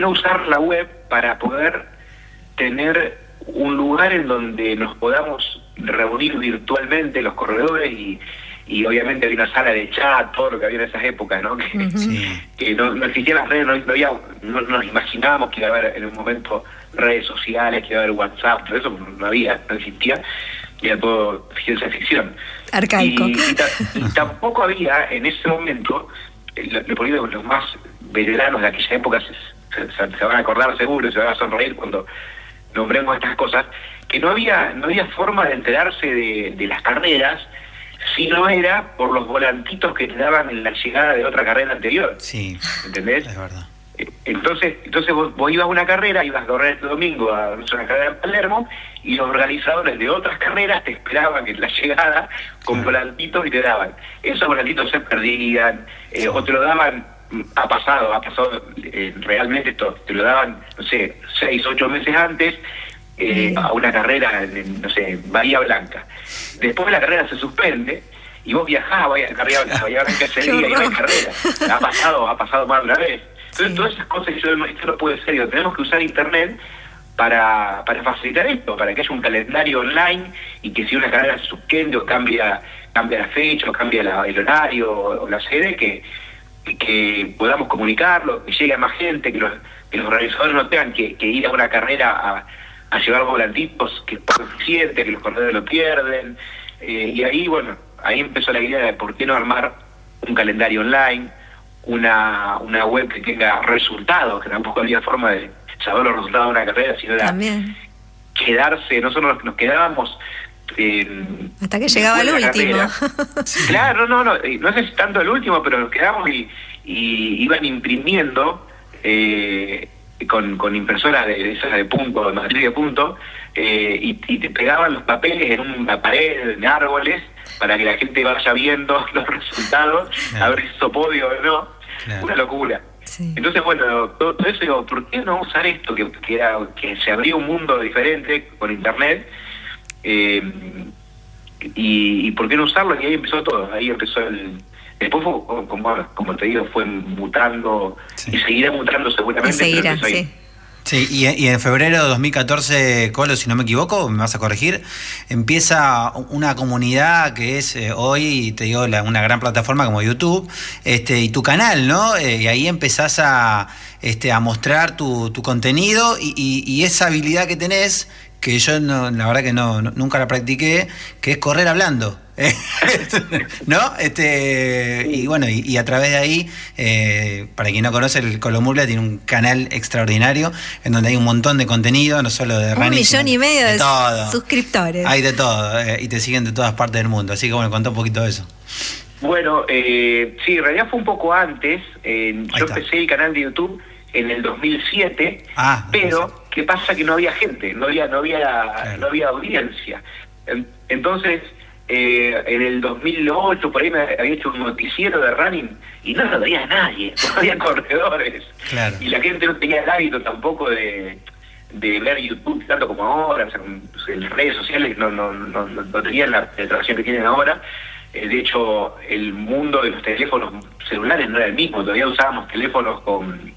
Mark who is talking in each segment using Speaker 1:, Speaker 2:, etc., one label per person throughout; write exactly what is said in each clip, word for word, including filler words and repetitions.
Speaker 1: no usar la web para poder tener un lugar en donde nos podamos reunir virtualmente los corredores y, y obviamente había una sala de chat, todo lo que había en esas épocas, ¿no? Que,
Speaker 2: Uh-huh.
Speaker 1: sí. que no, no existían las redes, no, no, había, no nos imaginábamos que iba a haber en un momento redes sociales, que iba a haber WhatsApp, todo eso no había, no existía, era todo ciencia ficción.
Speaker 2: Arcaico.
Speaker 1: Y, y, ta, y tampoco había en ese momento, lo, lo, los más veteranos de aquella época se, se, se van a acordar seguro, se van a sonreír cuando nombremos estas cosas, que no había no había forma de enterarse de, de las carreras si no era por los volantitos que te daban en la llegada de otra carrera anterior.
Speaker 3: Sí,
Speaker 1: ¿entendés?
Speaker 3: Es verdad.
Speaker 1: Entonces, entonces vos, vos ibas a una carrera, ibas a correr este domingo a una carrera en Palermo, y los organizadores de otras carreras te esperaban en la llegada con sí. volantitos y te daban. Esos volantitos se perdían, eh, sí. o te lo daban, ha pasado, ha pasado eh, realmente esto, te lo daban, no sé, seis, ocho meses antes, eh, sí. a una carrera, en, no sé, Bahía Blanca. Después la carrera se suspende, y vos viajás a Bahía, a Bahía Blanca ese día y no hay carrera. Ha pasado, ha pasado más de una vez. Entonces, sí. todas esas cosas, yo no, esto no puede ser, digo, tenemos que usar internet para, para facilitar esto, para que haya un calendario online y que si una carrera se suspende o cambia, cambia la fecha o cambia la, el horario o, o la sede, que, que podamos comunicarlo, que llegue a más gente, que los, que los organizadores no tengan que, que ir a una carrera a, a llevar volantitos, que es poco eficiente, que los corredores lo pierden, eh, y ahí, bueno, ahí empezó la idea de por qué no armar un calendario online, una una web que tenga resultados, que tampoco había forma de saber los resultados de una carrera, sino era
Speaker 2: También.
Speaker 1: quedarse, nosotros nos quedábamos eh,
Speaker 2: hasta que llegaba el último.
Speaker 1: Claro, no, no, no sé si tanto el último, pero nos quedamos y, y iban imprimiendo eh, con, con impresoras de esas de punto, de materia de punto, eh, y, y te pegaban los papeles en una pared, en árboles, para que la gente vaya viendo los resultados, claro. a ver si hizo podio o no, claro. una locura. Sí. Entonces, bueno, todo, todo eso, digo, ¿por qué no usar esto? Que, que, era, que se abrió un mundo diferente con internet, eh, y, y ¿por qué no usarlo? Y ahí empezó todo, ahí empezó el... Después, fue, como, como te digo, fue mutando, sí. y seguirá mutando seguramente.
Speaker 2: Y seguirá, sí.
Speaker 3: Sí, y, y en febrero de dos mil catorce, Colo, si no me equivoco, me vas a corregir, empieza una comunidad que es eh, hoy, te digo, la, una gran plataforma como YouTube, este, y tu canal, ¿no? Eh, y ahí empezás a, este, a mostrar tu, tu contenido y, y, y esa habilidad que tenés, que yo no, la verdad que no, no nunca la practiqué, que es correr hablando. ¿No? Este, y bueno, y, y a través de ahí, eh, para quien no conoce, el Colo Murla tiene un canal extraordinario en donde hay un montón de contenido, no solo de
Speaker 2: un
Speaker 3: running,
Speaker 2: millón y medio de,
Speaker 3: de todo.
Speaker 2: suscriptores.
Speaker 3: Hay de todo, eh, y te siguen de todas partes del mundo. Así que bueno, contá un poquito de eso.
Speaker 1: Bueno, eh, sí, en realidad fue un poco antes. Eh, yo está. empecé el canal de YouTube en el dos mil siete, ah, pero no sé. ¿Qué pasa? Que no había gente, no había, no había, claro. no había audiencia. Entonces, Eh, en el dos mil ocho por ahí me había hecho un noticiero de running y no lo veía nadie, no había corredores,
Speaker 3: claro.
Speaker 1: y la gente no tenía el hábito tampoco de, de ver YouTube tanto como ahora, o sea, en las redes sociales no, no, no, no tenían la penetración que tienen ahora. Eh, de hecho, el mundo de los teléfonos celulares no era el mismo, todavía usábamos teléfonos con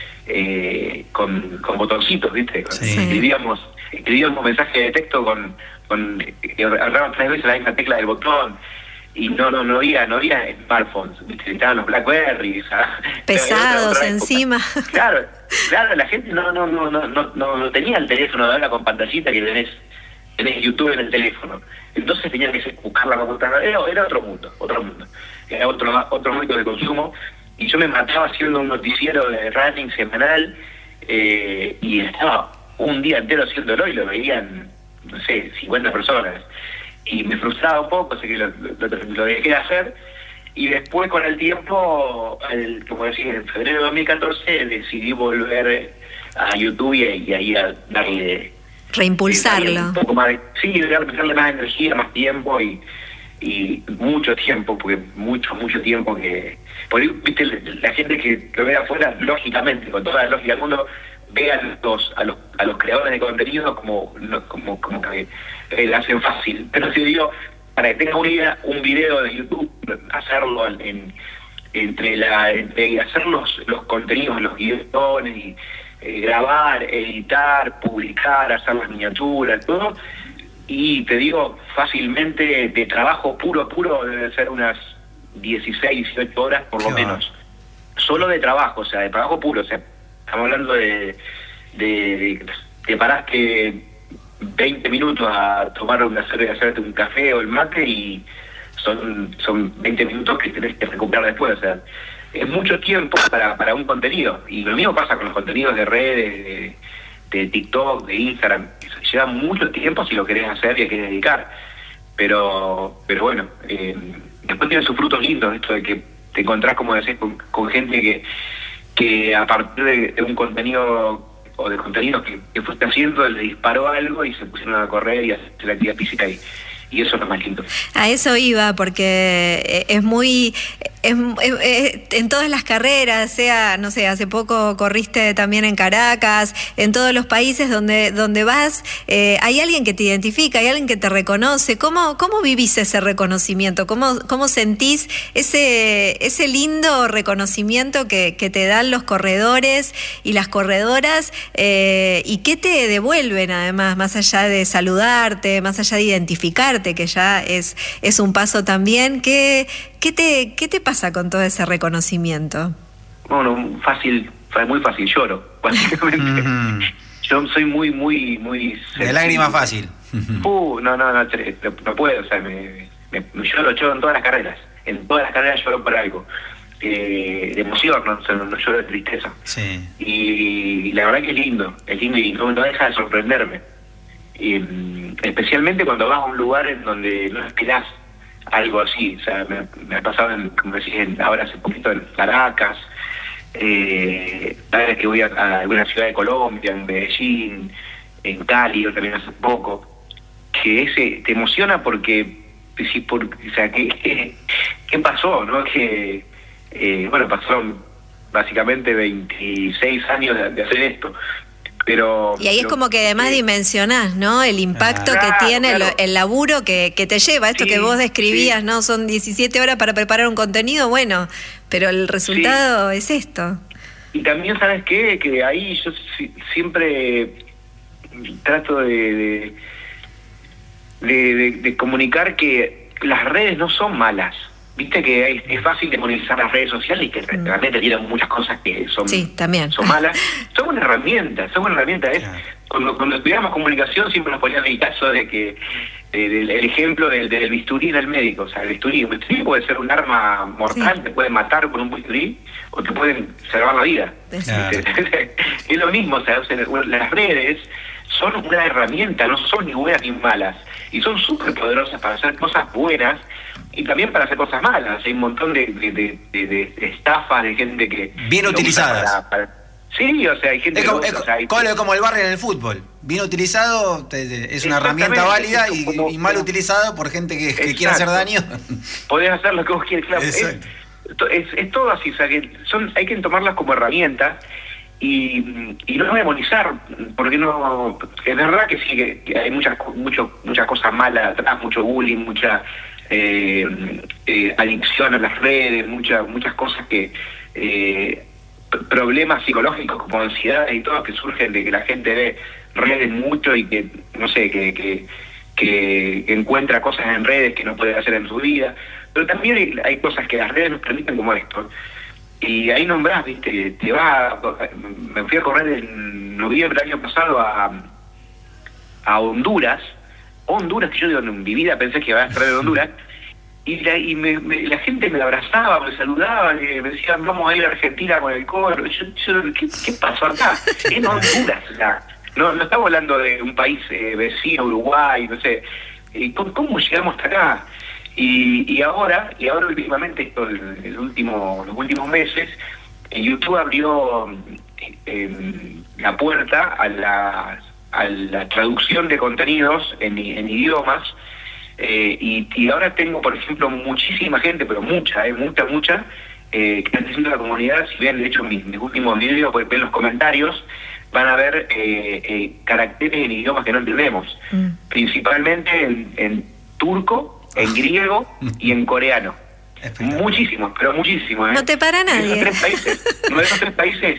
Speaker 1: eh, con, con botoncitos, ¿viste?
Speaker 3: Sí.
Speaker 1: Escribíamos, escribíamos mensajes de texto con con agarraban tres veces la misma tecla del botón, y no no no había no había smartphones, ¿viste? Estaban los BlackBerry, o sea,
Speaker 2: pesados otra, otra encima.
Speaker 1: Claro, claro, la gente no no no no no no tenía el teléfono de ahora con pantallita que tenés tenés YouTube en el teléfono. Entonces tenías que buscar la computadora, era, era otro mundo, otro mundo. Era otro otro mundo de consumo, y yo me mataba haciendo un noticiero de running semanal, eh, y estaba un día entero haciéndolo y lo veían, no sé, cincuenta personas, y me frustraba un poco, así que lo, lo, lo dejé de hacer, y después con el tiempo, el, como decía, en febrero de dos mil catorce decidí volver a YouTube y, y ahí a darle...
Speaker 2: Reimpulsarlo.
Speaker 1: Darle un poco más de, sí, darle más energía, más tiempo, y, y mucho tiempo, porque mucho, mucho tiempo que... Porque, viste, la gente que lo ve afuera, lógicamente, con toda la lógica del mundo, ve a los, a los, a los creadores de contenido como, como, como que eh, lo hacen fácil. Pero si digo, para que tenga una idea, un video de YouTube, hacerlo en, entre la entre hacer los, los contenidos, los guiones y eh, grabar, editar, publicar, hacer las miniaturas, todo. Y te digo, fácilmente de trabajo puro, puro, debe ser unas dieciséis, dieciocho horas por lo
Speaker 3: Qué
Speaker 1: menos. Va. Solo de trabajo, o sea, de trabajo puro. O sea, estamos hablando de... de, de te paraste veinte minutos a tomar una cerveza, hacerte un café o el mate y son, son veinte minutos que tenés que recuperar después. O sea, es mucho tiempo para, para un contenido. Y lo mismo pasa con los contenidos de redes, de, de TikTok, de Instagram. Lleva mucho tiempo si lo querés hacer y hay que dedicar. Pero pero bueno, eh, después tiene sus frutos lindos esto de que te encontrás, como decís, con, con gente que, que a partir de, de un contenido o de contenidos que, que fuiste haciendo le disparó algo y se pusieron a correr y a hacer la actividad física y, y eso es lo más lindo.
Speaker 2: A eso iba, porque es muy... Es, es, es, en todas las carreras, sea, no sé, hace poco corriste también en Caracas, en todos los países donde, donde vas, eh, hay alguien que te identifica, hay alguien que te reconoce. ¿Cómo, cómo vivís ese reconocimiento? ¿Cómo, cómo sentís ese, ese lindo reconocimiento que, que te dan los corredores y las corredoras? Eh, ¿Y qué te devuelven además, más allá de saludarte, más allá de identificarte, que ya es, es un paso también? ¿Qué, qué te, qué te pasa con todo ese reconocimiento?
Speaker 1: Bueno, fácil, muy fácil, lloro, básicamente. Mm-hmm. Yo soy muy, muy, muy...
Speaker 3: De lágrima fácil.
Speaker 1: Uh, no, no, no, no, no puedo, o sea, me, me, me lloro, lloro en todas las carreras. En todas las carreras lloro por algo. Eh, de emoción, no, o sea, no, no lloro de tristeza.
Speaker 3: Sí.
Speaker 1: Y, y la verdad que es lindo, es lindo y no, no deja de sorprenderme. Y, especialmente cuando vas a un lugar en donde no esperás algo así. O sea, me, me ha pasado, en, como decís, en, ahora hace poquito en Caracas, eh, cada vez que voy a, a alguna ciudad de Colombia, en Medellín, en Cali, yo también hace poco, que ese te emociona porque, sí, por, o sea, ¿qué, qué pasó? ¿No? Que, eh, bueno, pasaron básicamente veintiséis años de, de hacer esto. Pero,
Speaker 2: y ahí
Speaker 1: pero,
Speaker 2: es como que además eh, dimensionás, ¿no? El impacto
Speaker 1: claro,
Speaker 2: que tiene
Speaker 1: claro.
Speaker 2: el, el laburo que, que te lleva, esto sí, que vos describías, sí. ¿no? Son diecisiete horas para preparar un contenido, bueno, pero el resultado sí. es esto.
Speaker 1: Y también, ¿sabes qué? Que ahí yo si, siempre trato de de, de, de de comunicar que las redes no son malas. Viste que es, es fácil demonizar las redes sociales y que mm. realmente tienen muchas cosas que son,
Speaker 2: sí, también.
Speaker 1: son malas. Son una herramienta, son una herramienta. Es, cuando, cuando estudiamos comunicación siempre nos ponían el caso de que, eh, del, el ejemplo del, del bisturí en el médico. O sea, el bisturí, el bisturí puede ser un arma mortal, sí. te puede matar con un bisturí o te pueden salvar la vida.
Speaker 3: Claro.
Speaker 1: Es lo mismo, o sea, o sea, las redes son una herramienta, no son ni buenas ni malas. Y son súper poderosas para hacer cosas buenas y también para hacer cosas malas. Hay un montón de, de, de, de, de estafas, de gente que...
Speaker 3: Bien utilizadas.
Speaker 1: Para, para... Sí, o sea, hay gente
Speaker 3: es como,
Speaker 1: que...
Speaker 3: Es
Speaker 1: o sea, hay...
Speaker 3: como el barrio en el fútbol. Bien utilizado te, te, es una herramienta válida y, como, y mal utilizado por gente que, que quiere hacer daño.
Speaker 1: Podés hacer lo que vos quieras, claro. Es, es, es todo así, o sea, que son, hay que tomarlas como herramientas y, y no demonizar, porque no... Es verdad que sí, que, que hay muchas, mucho, muchas cosas malas atrás, mucho bullying, mucha... Eh, eh, adicción a las redes, muchas muchas cosas que eh, problemas psicológicos como ansiedad y todo que surgen de que la gente ve redes mucho y que no sé que, que, que encuentra cosas en redes que no puede hacer en su vida, pero también hay, hay cosas que las redes nos permiten como esto y ahí nombrás, viste, te va me fui a correr en noviembre del año pasado a a Honduras Honduras, que yo digo, en mi vida pensé que iba a estar en Honduras, y la, y me, me, la gente me abrazaba, me saludaba, me decían, vamos a ir a Argentina con el coro. Yo, yo, ¿qué, ¿Qué pasó acá? En Honduras, ya. No, no estamos hablando de un país eh, vecino, Uruguay, no sé. ¿Cómo, cómo llegamos hasta acá? Y, y ahora, y ahora últimamente, esto, el, el último, los últimos meses, YouTube abrió eh, la puerta a las a la traducción de contenidos en, en idiomas eh, y, y ahora tengo, por ejemplo, muchísima gente, pero mucha, eh, mucha, mucha, eh, que está haciendo la comunidad. Si ven, de hecho, mis, mis últimos videos, pues, ven los comentarios, van a ver eh, eh, caracteres en idiomas que no entendemos, mm. principalmente en, en turco, en griego y en coreano. Muchísimos, pero muchísimos. ¿eh?
Speaker 2: No te para nadie.
Speaker 1: De esos tres países, no de esos tres países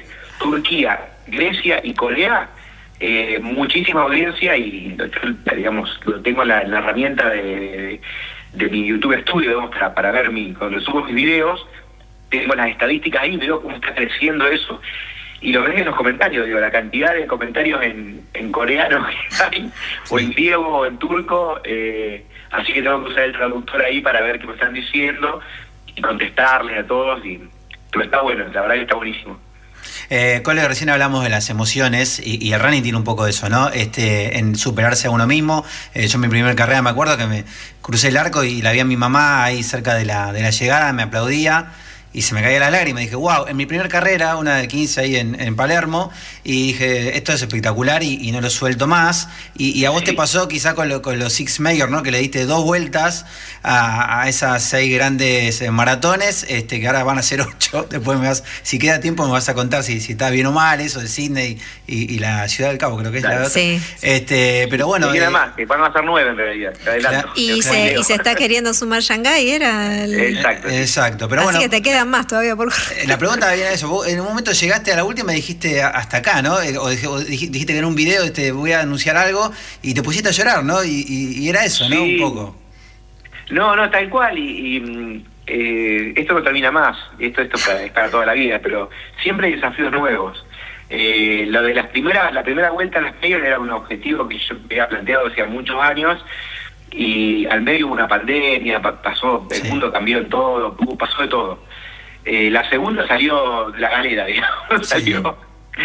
Speaker 1: Turquía, Grecia y Corea, eh, muchísima audiencia y, digamos, lo tengo en la, la herramienta de, de, de mi YouTube Studio, digamos, para, para ver mi, cuando subo mis videos, tengo las estadísticas ahí, veo cómo está creciendo eso. Y lo ves en los comentarios, digo, la cantidad de comentarios en, en coreano que hay, o en griego, o en turco, eh, así que tengo que usar el traductor ahí para ver qué me están diciendo y contestarles a todos, y, pero está bueno, la verdad que está buenísimo.
Speaker 3: Eh, Cole, recién hablamos de las emociones y, y el running tiene un poco de eso, ¿no? Este, en superarse a uno mismo. Eh, yo en mi primera carrera me acuerdo que me crucé el arco y la vi a mi mamá ahí cerca de la, de la llegada, me aplaudía. Y se me caía la lágrima, dije, wow, en mi primera carrera, una de quince ahí en, en Palermo, y dije, esto es espectacular y, y no lo suelto más. Y, y a vos sí. te pasó quizá con, lo, con los Six Major, ¿no? Que le diste dos vueltas a, a esas seis grandes maratones, este, que ahora van a ser ocho. Después me vas, si queda tiempo me vas a contar si, si está bien o mal eso de Sydney y, y la Ciudad del Cabo, creo que es claro. la otra. Sí. Este, pero bueno.
Speaker 1: Y nada eh, más, que van a ser nueve en realidad.
Speaker 2: Claro. Y, se, y se está queriendo sumar Shanghái, era el...
Speaker 1: Exacto.
Speaker 3: Sí. Exacto, pero
Speaker 2: Así
Speaker 3: bueno.
Speaker 2: que te queda más todavía por...
Speaker 3: La pregunta viene a eso. Vos en un momento llegaste a la última y dijiste hasta acá, ¿no? O dijiste que en un video te voy a anunciar algo y te pusiste a llorar, ¿no? Y, y, y era eso, ¿no?
Speaker 1: Sí.
Speaker 3: Un poco.
Speaker 1: No, no, tal cual. Y, y eh, esto no termina más. Esto, esto para, es para toda la vida, pero siempre hay desafíos nuevos. Eh, lo de las primeras, la primera vuelta a las medias era un objetivo que yo había planteado hace muchos años. Y al medio hubo una pandemia, pasó, el sí. mundo cambió en todo, pasó de todo. Eh, la segunda salió de la galera, digamos, salió, sí.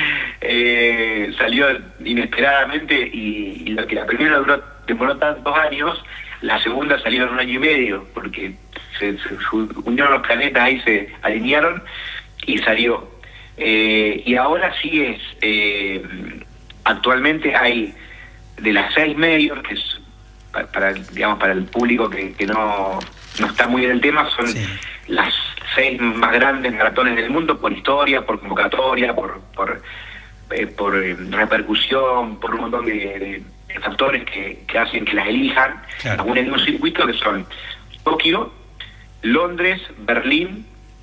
Speaker 1: eh, salió inesperadamente y, y lo que la primera duró, demoró tantos años, la segunda salió en un año y medio, porque se, se unieron los planetas ahí, se alinearon y salió. Eh, y ahora sí es, eh, actualmente hay de las seis medios, que es para, para digamos para el público que, que no, no está muy en el tema, son sí. las seis más grandes maratones del mundo por historia, por convocatoria, por por, eh, por eh, repercusión, por un montón de, de, de factores que, que hacen que las elijan, claro. aún en un circuito que son Tokio, Londres, Berlín,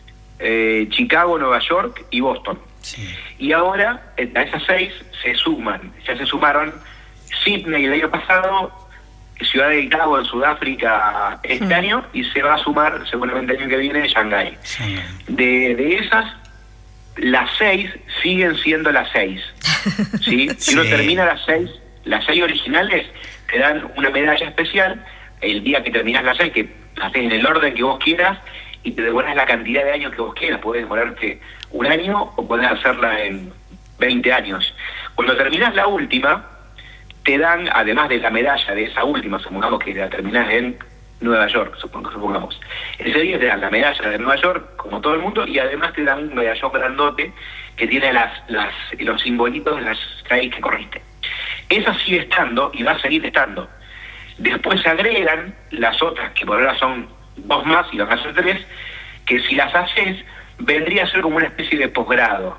Speaker 1: eh, Chicago, Nueva York y Boston. Sí. Y ahora a esas seis se suman, ya se sumaron Sydney el año pasado, Ciudad del Cabo en Sudáfrica este mm. año, y se va a sumar seguramente el año que viene Shanghái. Sí. De, de esas, las seis siguen siendo las seis. ¿Sí? Si sí. uno termina las seis, las seis originales te dan una medalla especial el día que terminas las seis, que haces en el orden que vos quieras y te demoras la cantidad de años que vos quieras. Podés demorarte un año o podés hacerla en veinte años. Cuando terminás la última, te dan, además de la medalla de esa última, supongamos que la terminás en Nueva York, supongamos. Ese día te dan la medalla de Nueva York, como todo el mundo, y además te dan un medallón grandote que tiene las, las, los simbolitos de las seis que corriste. Esa sigue estando y va a seguir estando. Después se agregan las otras, que por ahora son dos más y las vas a hacer tres, que si las haces, vendría a ser como una especie de posgrado.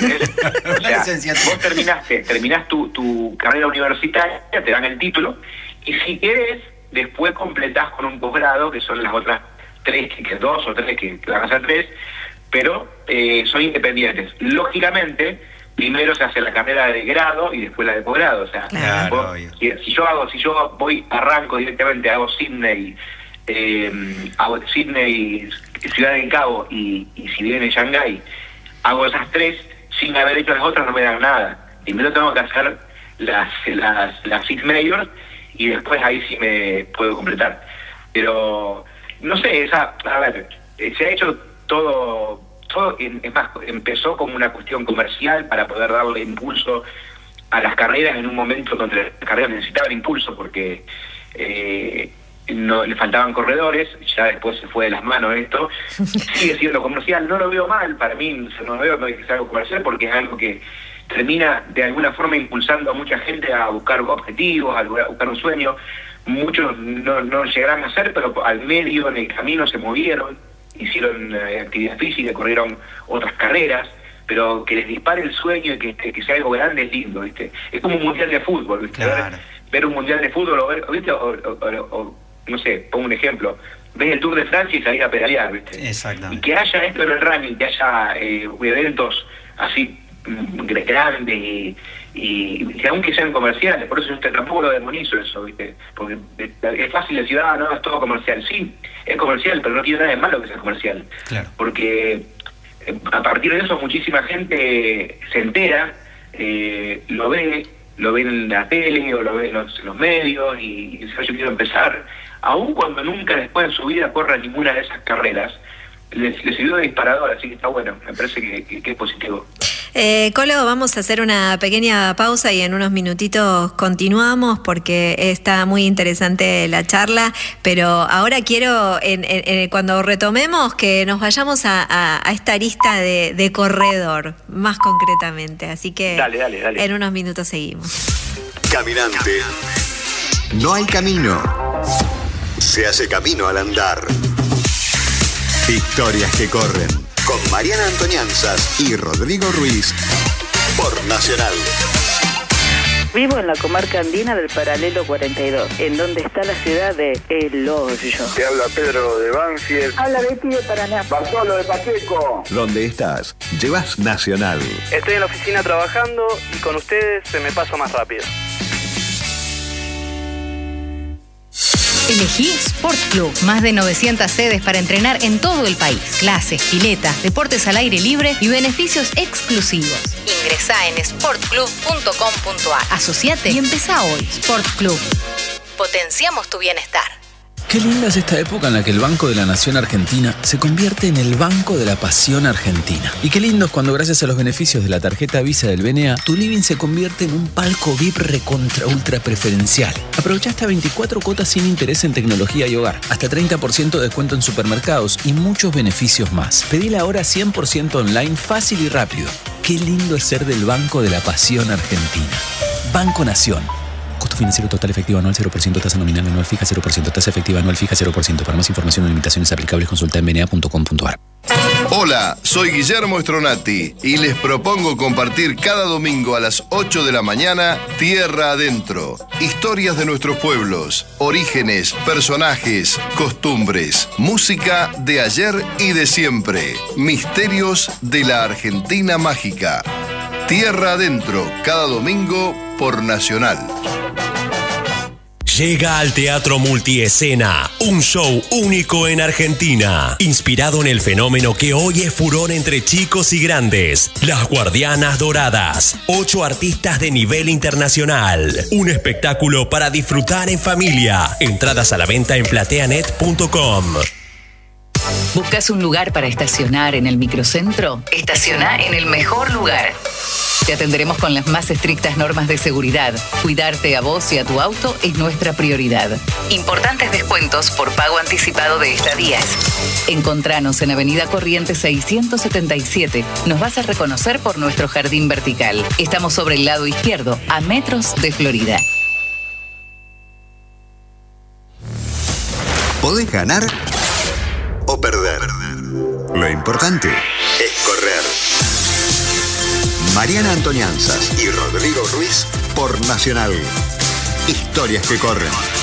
Speaker 1: O sea, vos terminaste, terminás tu, tu carrera universitaria, te dan el título, y si querés, después completás con un posgrado, que son las otras tres, que, que dos o tres, que, que van a ser tres, pero eh, son independientes. Lógicamente, primero se hace la carrera de grado y después la de posgrado. O sea,
Speaker 3: claro,
Speaker 1: vos, si, si yo hago, si yo voy, arranco directamente, hago Sydney, eh, hago Sydney, Ciudad del Cabo y, y si viene Shanghái, hago esas tres, sin haber hecho las otras no me dan nada. Primero tengo que hacer las, las, las Six Majors y después ahí sí me puedo completar. Pero, no sé, esa, a ver, se ha hecho todo, todo es más, empezó como una cuestión comercial para poder darle impulso a las carreras en un momento donde las carreras necesitaban impulso porque eh, no le faltaban corredores, ya después se fue de las manos esto, sigue siendo comercial, no lo veo mal, para mí no lo veo no es algo comercial porque es algo que termina de alguna forma impulsando a mucha gente a buscar objetivos, a buscar un sueño. Muchos no, no llegarán a hacer, pero al medio, en el camino se movieron, hicieron eh, actividad física, corrieron otras carreras, pero que les dispare el sueño y que, que sea algo grande es lindo, ¿viste? Es como un mundial de fútbol, ¿viste? Claro. Ver, ver un mundial de fútbol, o, ver, ¿viste? O, o, o, o, no sé, pongo un ejemplo, ves el Tour de Francia y salir a pedalear, ¿viste?
Speaker 3: Exactamente.
Speaker 1: Y que haya esto en el running, que haya eh, eventos así grandes y, y, y aunque sean comerciales, por eso yo tampoco lo demonizo eso, ¿viste? Porque es fácil decir, ah, no, es todo comercial. Sí, es comercial, pero no tiene nada de malo que sea comercial. Claro. Porque a partir de eso muchísima gente se entera, eh, lo ve, lo ve en la tele o lo ve en los, en los medios y, y dice, yo quiero empezar. Aun cuando nunca después en su vida corra ninguna de esas carreras, les, les sirvió de disparador, así que está bueno, me parece que, que, que es positivo.
Speaker 2: Eh, Colo, vamos a hacer una pequeña pausa y en unos minutitos continuamos porque está muy interesante la charla, pero ahora quiero, en, en, en, cuando retomemos, que nos vayamos a, a, a esta arista de, de corredor, más concretamente, así que
Speaker 1: dale, dale, dale.
Speaker 2: En unos minutos seguimos.
Speaker 4: Caminante. No hay camino. Se hace camino al andar. Historias que corren. Con Mariana Antonianzas y Rodrigo Ruiz por Nacional.
Speaker 5: Vivo en la comarca andina del Paralelo cuarenta y dos, en donde está la ciudad de El Hoyo.
Speaker 6: Te habla Pedro de Banfield.
Speaker 5: Habla Betty de Paraná.
Speaker 6: Bartolo de Pacheco.
Speaker 4: ¿Dónde estás? Llevas Nacional.
Speaker 7: Estoy en la oficina trabajando y con ustedes se me pasa más rápido.
Speaker 8: Elegí Sport Club. Más de novecientas sedes para entrenar en todo el país. Clases, piletas, deportes al aire libre y beneficios exclusivos. Ingresá en sport club punto com punto a r. Asociate y empezá hoy. Sport Club. Potenciamos tu bienestar.
Speaker 9: Qué linda es esta época en la que el Banco de la Nación Argentina se convierte en el Banco de la Pasión Argentina. Y qué lindo es cuando, gracias a los beneficios de la tarjeta Visa del B N A, tu living se convierte en un palco V I P recontra ultra preferencial. Aprovecha hasta veinticuatro cuotas sin interés en tecnología y hogar, hasta treinta por ciento de descuento en supermercados y muchos beneficios más. Pedila ahora cien por ciento online, fácil y rápido. Qué lindo es ser del Banco de la Pasión Argentina. Banco Nación. Costo financiero total efectivo anual cero por ciento, tasa nominal anual fija cero por ciento, tasa efectiva anual fija cero por ciento. Para más información o limitaciones aplicables consulta en b n a punto com punto a r.
Speaker 10: Hola, soy Guillermo Stronati y les propongo compartir cada domingo a las ocho de la mañana Tierra Adentro. Historias de nuestros pueblos, orígenes, personajes, costumbres, música de ayer y de siempre, misterios de la Argentina mágica. Tierra Adentro, cada domingo por Nacional.
Speaker 11: Llega al Teatro Multiescena, un show único en Argentina, inspirado en el fenómeno que hoy es furor entre chicos y grandes, Las Guardianas Doradas, ocho artistas de nivel internacional, un espectáculo para disfrutar en familia, entradas a la venta en plateanet punto com.
Speaker 8: ¿Buscas un lugar para estacionar en el microcentro? Estaciona en el mejor lugar. Te atenderemos con las más estrictas normas de seguridad. Cuidarte a vos y a tu auto es nuestra prioridad. Importantes descuentos por pago anticipado de estadías. Encontranos en Avenida Corrientes seiscientos setenta y siete. Nos vas a reconocer por nuestro jardín vertical. Estamos sobre el lado izquierdo, a metros de Florida.
Speaker 4: Podés ganar o perder. Lo importante es correr. Mariana Antonianzas y Rodrigo Ruiz por Nacional. Historias que corren.